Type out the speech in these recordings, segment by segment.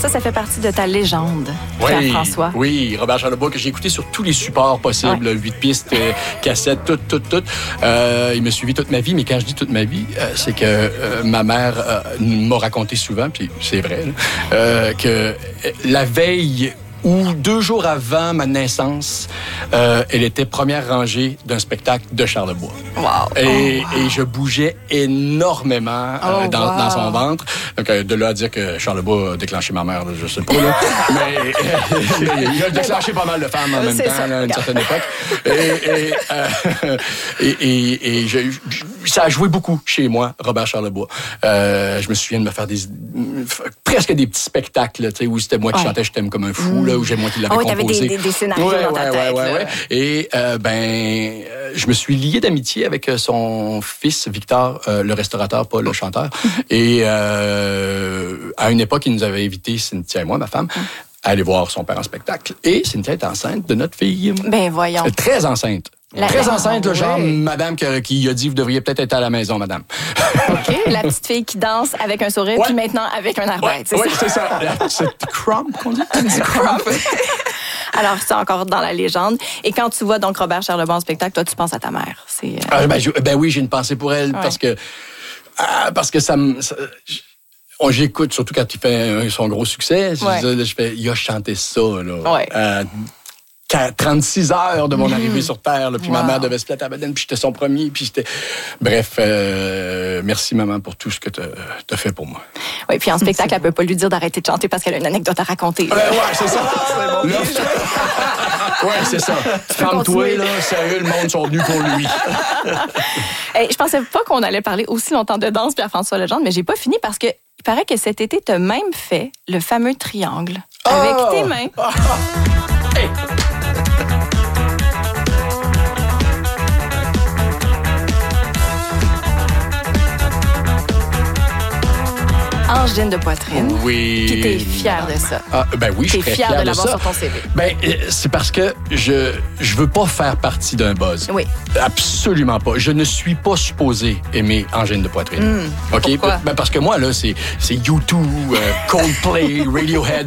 ça fait partie de ta légende, Pierre-François. Oui, Robert Charlebois, que j'ai écouté sur tous les supports possibles, 8 pistes, cassettes, tout. Il m'a suivi toute ma vie, mais quand je dis toute ma vie, c'est que ma mère m'a raconté souvent, puis c'est vrai, que la veille ou 2 jours avant ma naissance, elle était première rangée d'un spectacle de Charlebois. Wow. Et je bougeais énormément dans son ventre. Donc, de là à dire que Charlebois a déclenché ma mère, je sais pas. Là. mais il a déclenché pas mal de femmes en même temps, à une certaine époque. Et ça a joué beaucoup chez moi, Robert Charlebois. Je me souviens de me faire presque des petits spectacles, où c'était moi qui chantais « Je t'aime comme un fou », là, où j'ai moi qui l'avais composé. T'avais des scénarios dans ta tête. Ouais. Et je me suis lié d'amitié avec son fils, Victor, le restaurateur, pas le chanteur. Et à une époque, il nous avait invités, Cynthia et moi, ma femme, à aller voir son père en spectacle. Et Cynthia est enceinte de notre fille. Ben voyons. Très enceinte. Très enceinte, le genre, madame qui a dit, vous devriez peut-être être à la maison, madame. OK. La petite fille qui danse avec un sourire, puis maintenant avec un arbalète, c'est ça? Oui, c'est ça. C'est crump qu'on dit? Du crump. Alors, c'est encore dans la légende. Et quand tu vois donc Robert Charlebois en spectacle, toi, tu penses à ta mère. Oui, j'ai une pensée pour elle, parce que ça me... J'écoute, surtout quand il fait son gros succès. Il a chanté ça, là. 36 heures de mon arrivée sur Terre, là, puis ma mère devait se plater à Baden, puis j'étais son premier, puis j'étais... Bref, merci, maman, pour tout ce que t'as fait pour moi. Oui, puis en spectacle, elle peut pas lui dire d'arrêter de chanter parce qu'elle a une anecdote à raconter. C'est ça. C'est ça. Calme-toi, là, sérieux, le monde sont venus pour lui. Je pensais pas qu'on allait parler aussi longtemps de danse, Pierre-François Legendre, mais j'ai pas fini parce que il paraît que cet été, t'as même fait le fameux triangle avec tes mains. Hey! Angine de poitrine. Oui. Puis t'es fier de ça. Oui, je suis fier de l'avoir sur ton CV. C'est parce que je veux pas faire partie d'un buzz. Oui. Absolument pas. Je ne suis pas supposé aimer angine de poitrine. OK? Pourquoi? Parce que moi, là, c'est U2, Coldplay, Radiohead.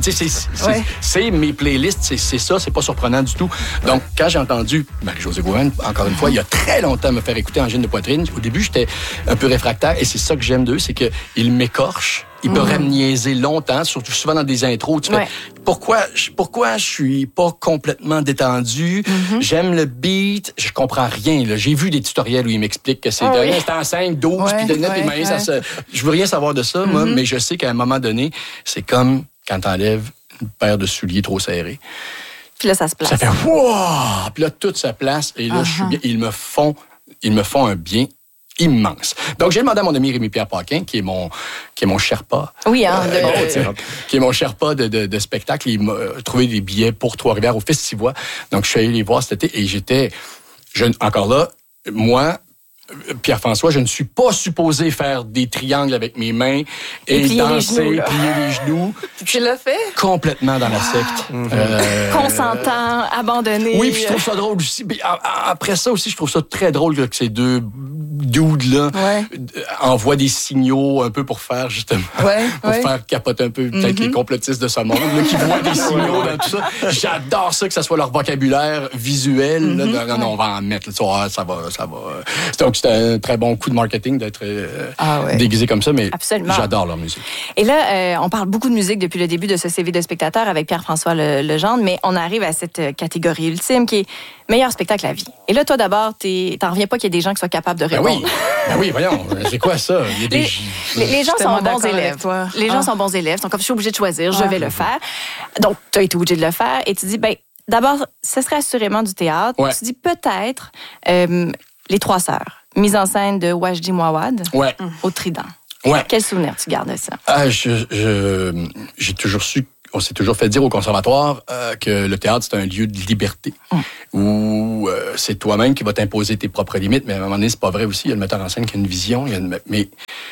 C'est mes playlists, c'est ça, c'est pas surprenant du tout. Donc, quand j'ai entendu Marie-Josée Gouin, encore une fois, il y a très longtemps, me faire écouter angine de poitrine, au début, j'étais un peu réfractaire, et c'est ça que j'aime d'eux, c'est qu'ils m'écorchent. Ils pourraient me niaiser longtemps, surtout souvent dans des intros. Tu fais, pourquoi je suis pas complètement détendu? J'aime le beat, je comprends rien. Là. J'ai vu des tutoriels où ils m'expliquent que c'est en 5, 12, puis de net les mains. Je veux rien savoir de ça, moi, mais je sais qu'à un moment donné, c'est comme quand t'enlèves une paire de souliers trop serrés. Puis là, ça se place. Ça fait wow! Puis là, tout se place, et là, je suis bien. Ils me font un bien immense. Donc, j'ai demandé à mon ami Rémi-Pierre Paquin, qui est mon Sherpa. Oui, qui est mon Sherpa de spectacle. Il m'a trouvé des billets pour Trois-Rivières au Festivois. Donc, je suis allé les voir cet été et encore là, moi, Pierre-François, je ne suis pas supposé faire des triangles avec mes mains et danser, plier les genoux. Tu l'as fait? Complètement dans la secte. Consentant, abandonné. Oui, puis je trouve ça drôle aussi. Après ça aussi, je trouve ça très drôle que ces deux dudes-là envoient des signaux un peu pour faire, justement, faire capoter un peu peut-être les complotistes de ce monde, là, qui voient des signaux dans tout ça. J'adore ça, que ça soit leur vocabulaire visuel. Là, non, on va en mettre. Là, ça va. Donc, c'était un très bon coup de marketing d'être déguisé comme ça, mais j'adore leur musique. Et là, on parle beaucoup de musique depuis le début de ce CV de spectateur avec Pierre-François Legendre, mais on arrive à cette catégorie ultime qui est meilleur spectacle à vie. Et là, toi, d'abord, t'en reviens pas qu'il y ait des gens qui soient capables de répondre. Ben oui, voyons. C'est quoi ça? Les gens sont bons élèves. Les gens sont bons élèves. Donc, comme je suis obligée de choisir, je vais le faire. Donc, tu as été obligée de le faire. Et tu dis, d'abord, ce serait assurément du théâtre. Tu dis peut-être Les Trois Sœurs, mise en scène de Wajdi Mouawad au Trident. Quel souvenir tu gardes de ça? J'ai toujours su, on s'est toujours fait dire au conservatoire que le théâtre, c'est un lieu de liberté où c'est toi-même qui vas t'imposer tes propres limites, mais à un moment donné, c'est pas vrai aussi. Il y a le metteur en scène qui a une vision. Mais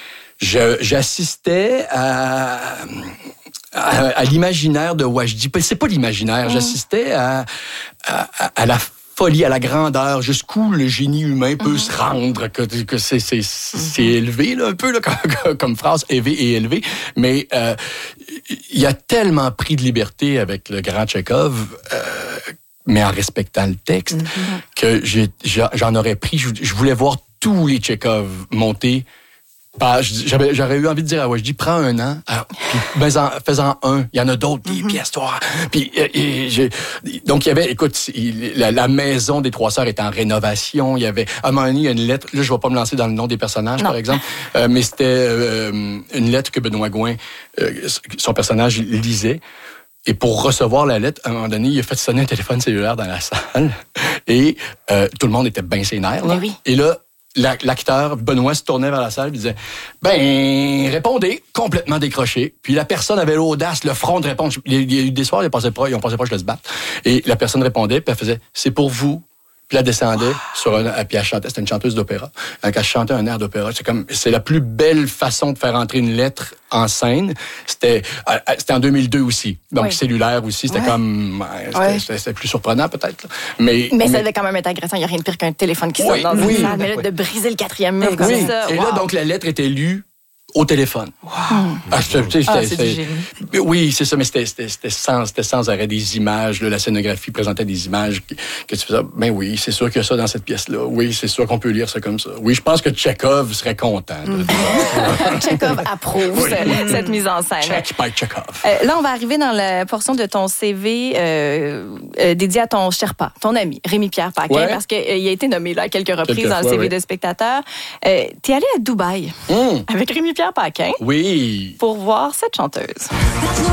j'assistais à l'imaginaire de Wajdi. C'est pas l'imaginaire, j'assistais à la folie, à la grandeur, jusqu'où le génie humain peut se rendre, que c'est élevé, là, un peu, là, comme phrase, élevé et élevé. Mais il a tellement pris de liberté avec le grand Tchekhov, mais en respectant le texte, que j'en aurais pris. Je voulais voir tous les Tchekhov monter. J'aurais eu envie de dire à Wajdi, prends un an, fais-en un. Il y en a d'autres, des pièces, toi. Puis, donc, il y avait, écoute, la maison des Trois Sœurs était en rénovation. Il y avait, à un moment donné, il y a une lettre. Là, je ne vais pas me lancer dans le nom des personnages, par exemple. Mais c'était une lettre que Benoît Gouin, son personnage, lisait. Et pour recevoir la lettre, à un moment donné, il a fait sonner un téléphone cellulaire dans la salle. Et tout le monde était bien sénère. Là. Oui. Et là, l'acteur Benoît se tournait vers la salle et disait « Ben, répondez », complètement décroché. Puis la personne avait l'audace, le front de répondre. Il y a eu des soirs, ils pensaient pas que je laisse battre. Et la personne répondait, puis elle faisait « C'est pour vous ». Puis elle descendait puis elle chantait. C'était une chanteuse d'opéra. Donc elle chantait un air d'opéra. C'est la plus belle façon de faire entrer une lettre en scène. C'était en 2002 aussi. Donc cellulaire aussi. C'était c'était plus surprenant peut-être. Mais ça devait quand même être agressant. Il n'y a rien de pire qu'un téléphone qui sonne dans une salle. Mais là, de briser le 4e mur comme ça. Et là, donc la lettre était lue au téléphone. Wow. C'est du génie. Oui, c'est ça, mais c'était sans arrêt des images. Là, la scénographie présentait des images que tu faisais. Ben oui, c'est sûr qu'il y a ça dans cette pièce-là. Oui, c'est sûr qu'on peut lire ça comme ça. Oui, je pense que Tchekhov serait content. Tchekhov approuve cette mise en scène. Check by Tchekhov. Là, on va arriver dans la portion de ton CV dédié à ton Sherpa, ton ami, Rémi-Pierre Paquin, parce qu'il a été nommé là, à quelques reprises dans le CV de spectateur. T'es allé à Dubaï avec Rémi-Pierre Paquin. Oui. Pour voir cette chanteuse.